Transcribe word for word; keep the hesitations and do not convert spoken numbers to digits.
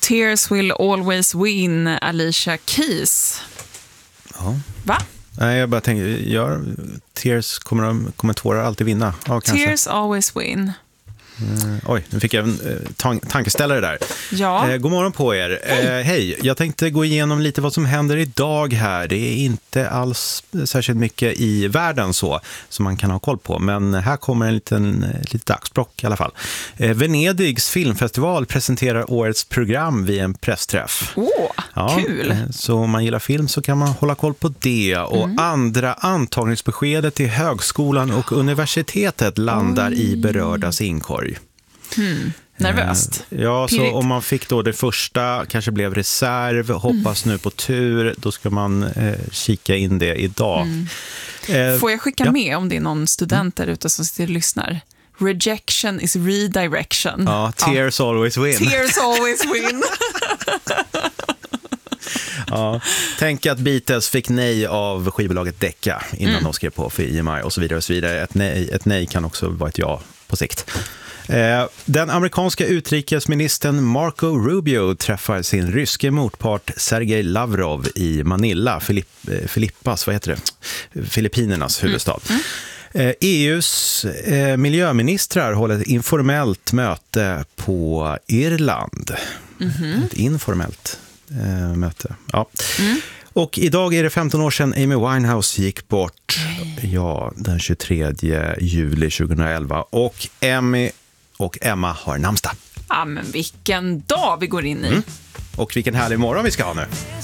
Tears will always win, Alicia Keys. Ja. Va? Nej, jag bara tänker, ja, Tears kommer, kommer tårar alltid vinna. Ja, Tears always win. Mm, oj, nu fick jag en eh, tan- tankeställare där. Ja. Eh, god morgon på er. Hej. Eh, hej, jag tänkte gå igenom lite vad som händer idag här. Det är inte alls särskilt mycket i världen så som man kan ha koll på. Men här kommer en liten, ett litet dagsblock i alla fall. Eh, Venedigs filmfestival presenterar årets program vid en pressträff. Åh, oh, ja, kul. Eh, så om man gillar film så kan man hålla koll på det. Och mm. andra antagningsbeskedet till högskolan och universitetet landar Oj. i berördas inkorg. Hmm. Nervöst. Ja, så Pirigt. om man fick då det första, kanske blev reserv, hoppas mm. nu på tur, då ska man eh, kika in det idag. Mm. Eh, Får jag skicka ja. med om det är någon student där ute som sitter och lyssnar? Rejection is redirection. Ja, tears ja. always win. Tears always win. Ja, tänk att Beatles fick nej av skivbolaget Decca innan mm. de skrev på för I M I och så vidare och så vidare. Ett nej, ett nej kan också vara ett ja på sikt. Den amerikanska utrikesministern Marco Rubio träffar sin ryske motpart Sergej Lavrov i Manila, Filipp, Filippas, vad heter det? Filippinernas huvudstad. Mm. Mm. E U:s miljöministrar håller ett informellt möte på Irland. Mm-hmm. Ett informellt eh, möte. Ja. Mm. Och idag är det femton år sedan Amy Winehouse gick bort. Ja, den tjugotredje juli tjugoelva. Och Amy och Emma har namnsdag. Ja, men vilken dag vi går in i. Mm. Och vilken härlig morgon vi ska ha nu.